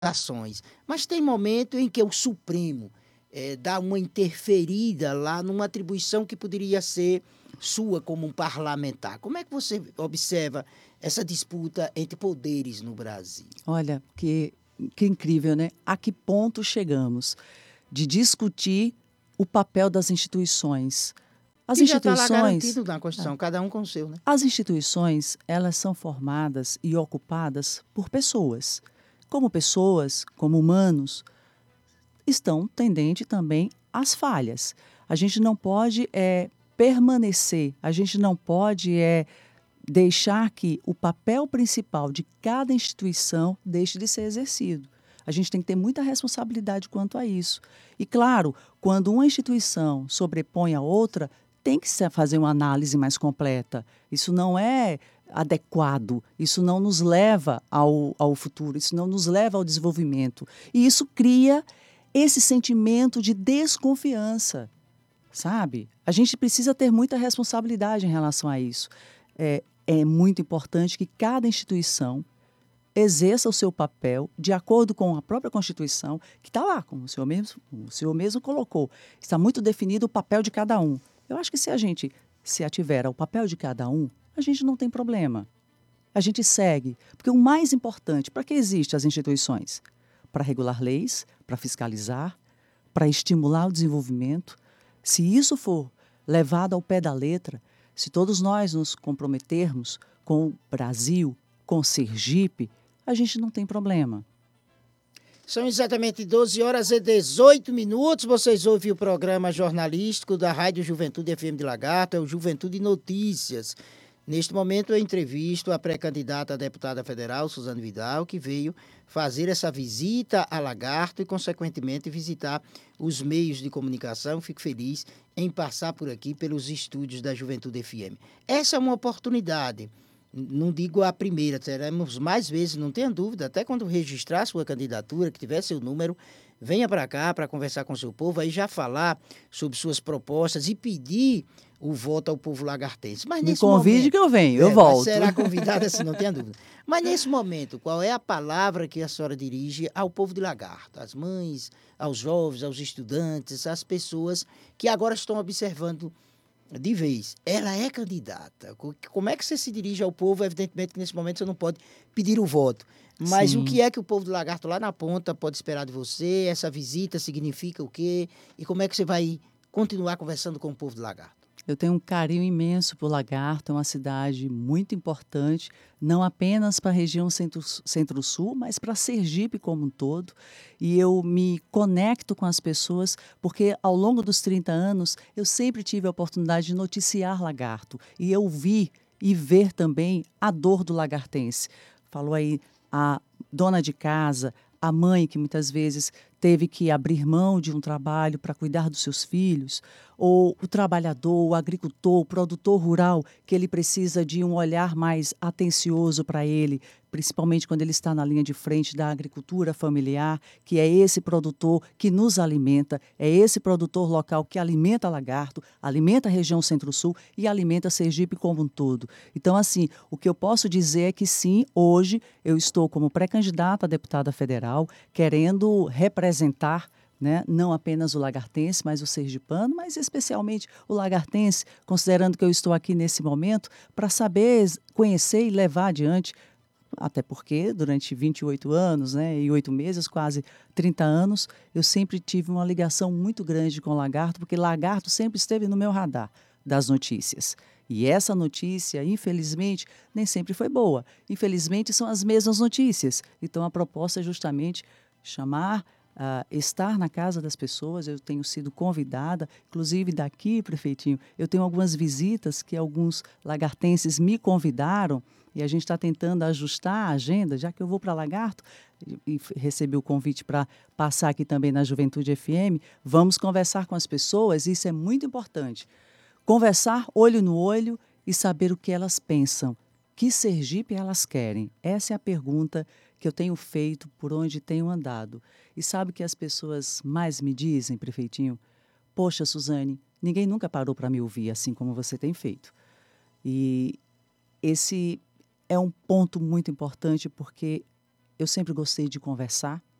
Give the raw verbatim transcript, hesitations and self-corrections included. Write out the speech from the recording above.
ações. Mas tem momento em que o Supremo eh, dá uma interferida lá numa atribuição que poderia ser sua como um parlamentar. Como é que você observa essa disputa entre poderes no Brasil? Olha, que, que incrível, né? A que ponto chegamos de discutir o papel das instituições? As Que já está lá instituições, garantido na ah, Constituição, cada um com o seu, né? as instituições, elas são formadas e ocupadas por pessoas. Como pessoas, como humanos, estão tendentes também às falhas. A gente não pode é, permanecer, a gente não pode é, deixar que o papel principal de cada instituição deixe de ser exercido. A gente tem que ter muita responsabilidade quanto a isso. E, claro, quando uma instituição sobrepõe a outra, tem que se fazer uma análise mais completa. Isso não é adequado, isso não nos leva ao, ao futuro, isso não nos leva ao desenvolvimento. E isso cria esse sentimento de desconfiança, sabe? A gente precisa ter muita responsabilidade em relação a isso. É, é muito importante que cada instituição exerça o seu papel de acordo com a própria Constituição, que está lá, como o senhor, mesmo, o senhor mesmo colocou. Está muito definido o papel de cada um. Eu acho que se a gente se ativer ao papel de cada um, a gente não tem problema. A gente segue. Porque o mais importante, para que existem as instituições? Para regular leis, para fiscalizar, para estimular o desenvolvimento. Se isso for levado ao pé da letra, se todos nós nos comprometermos com o Brasil, com Sergipe, a gente não tem problema. São exatamente doze horas e dezoito minutos. Vocês ouvem o programa jornalístico da Rádio Juventude F M de Lagarto, é o Juventude Notícias. Neste momento, eu entrevisto a pré-candidata a deputada federal, Suzane Vidal, que veio fazer essa visita a Lagarto e, consequentemente, visitar os meios de comunicação. Fico feliz em passar por aqui, pelos estúdios da Juventude F M. Essa é uma oportunidade. Não digo a primeira, teremos mais vezes, não tenha dúvida, até quando registrar sua candidatura, que tiver seu número, venha para cá para conversar com o seu povo, aí já falar sobre suas propostas e pedir o voto ao povo lagartense. Mas Me nesse convide momento, que eu venho, é, eu volto. será convidada assim, não tenha dúvida. Mas nesse momento, qual é a palavra que a senhora dirige ao povo de Lagarto, às mães, aos jovens, aos estudantes, às pessoas que agora estão observando de vez, ela é candidata. Como é que você se dirige ao povo? Evidentemente que nesse momento você não pode pedir o voto. Mas Sim. o que é que o povo do Lagarto lá na ponta pode esperar de você? Essa visita significa o quê? E como é que você vai continuar conversando com o povo do Lagarto? Eu tenho um carinho imenso por Lagarto, é uma cidade muito importante, não apenas para a região centro, centro-sul, mas para Sergipe como um todo. E eu me conecto com as pessoas, porque ao longo dos trinta anos, eu sempre tive a oportunidade de noticiar Lagarto. E eu vi e ver também a dor do lagartense. Falou aí a dona de casa, a mãe que muitas vezes teve que abrir mão de um trabalho para cuidar dos seus filhos, ou o trabalhador, o agricultor, o produtor rural, que ele precisa de um olhar mais atencioso para ele, principalmente quando ele está na linha de frente da agricultura familiar, que é esse produtor que nos alimenta, é esse produtor local que alimenta Lagarto, alimenta a região Centro-Sul e alimenta Sergipe como um todo. Então, assim, o que eu posso dizer é que sim, hoje eu estou como pré-candidata a deputada federal, querendo representar, né, não apenas o lagartense, mas o sergipano, mas especialmente o lagartense, considerando que eu estou aqui nesse momento para saber, conhecer e levar adiante, até porque durante vinte e oito anos, né, e oito meses, quase trinta anos, eu sempre tive uma ligação muito grande com o Lagarto, porque Lagarto sempre esteve no meu radar das notícias. E essa notícia, infelizmente, nem sempre foi boa. Infelizmente, são as mesmas notícias. Então, a proposta é justamente chamar, uh, estar na casa das pessoas. Eu tenho sido convidada, inclusive daqui, prefeitinho, eu tenho algumas visitas que alguns lagartenses me convidaram e a gente está tentando ajustar a agenda, já que eu vou para Lagarto e, e recebi o convite para passar aqui também na Juventude F M, vamos conversar com as pessoas, isso é muito importante. Conversar olho no olho e saber o que elas pensam. Que Sergipe elas querem? Essa é a pergunta que eu tenho feito por onde tenho andado. E sabe o que as pessoas mais me dizem, prefeitinho? Poxa, Suzane, ninguém nunca parou para me ouvir assim como você tem feito. E esse é um ponto muito importante porque eu sempre gostei de conversar.